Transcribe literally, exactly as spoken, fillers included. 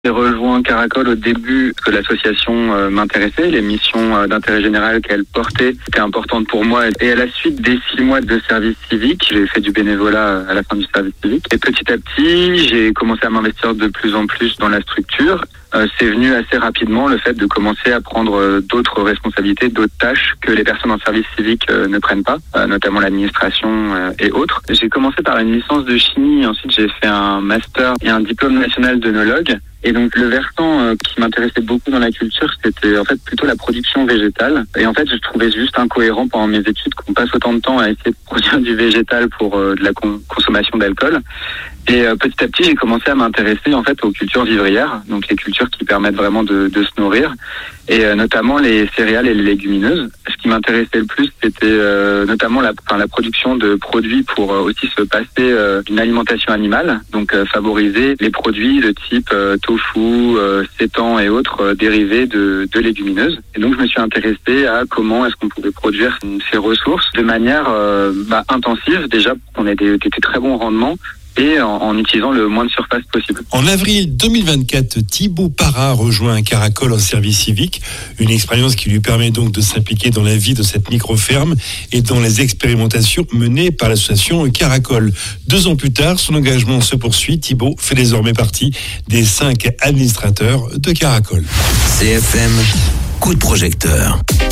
J'ai rejoint Caracol au début parce que l'association euh, m'intéressait, les missions euh, d'intérêt général qu'elle portait étaient importantes pour moi. Et à la suite des six mois de service civique, j'ai fait du bénévolat à la fin du service civique. Et petit à petit, j'ai commencé à m'investir de plus en plus dans la structure. Euh, c'est venu assez rapidement le fait de commencer à prendre euh, d'autres responsabilités, d'autres tâches que les personnes en service civique euh, ne prennent pas, euh, notamment l'administration euh, et autres. J'ai commencé par une licence de chimie, ensuite j'ai fait un master et un diplôme national d'œnologue. Et donc le versant euh, qui m'intéressait beaucoup dans la culture, c'était en fait plutôt la production végétale. Et en fait, je trouvais juste incohérent pendant mes études qu'on passe autant de temps à essayer de produire du végétal pour euh, de la con- consommation d'alcool. Et euh, petit à petit, j'ai commencé à m'intéresser en fait aux cultures vivrières, donc les cultures qui permettent vraiment de, de se nourrir, et euh, notamment les céréales et les légumineuses. Ce qui m'intéressait le plus, c'était euh, notamment la, enfin, la production de produits pour euh, aussi se passer euh, d'une alimentation animale, donc euh, favoriser les produits de type euh, tofu, euh, sétan et autres euh, dérivés de, de légumineuses. Et donc, je me suis intéressé à comment est-ce qu'on pouvait produire ces ressources de manière euh, bah, intensive, déjà pour qu'on ait des, des, des très bons rendements, et en, en utilisant le moins de surface possible. En avril deux mille vingt-quatre, Thibaut Parra rejoint Caracol en service civique, une expérience qui lui permet donc de s'impliquer dans la vie de cette micro-ferme et dans les expérimentations menées par l'association Caracol. Deux ans plus tard, son engagement se poursuit. Thibaut fait désormais partie des cinq administrateurs de Caracol. C F M, coup de projecteur.